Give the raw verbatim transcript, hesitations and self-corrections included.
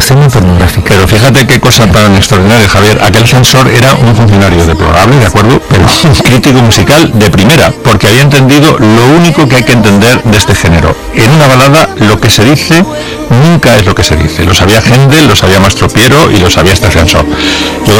escena pornográfica. Pero fíjate qué cosa tan extraordinaria, Javier. Aquel censor era un funcionario deplorable, de acuerdo, pero un crítico musical de primera, porque había entendido lo único que hay que entender de este género. En una balada, lo que se dice nunca es lo que se dice. Lo sabía Händel, lo sabía Mastropiero y lo sabía este censor. Yo creo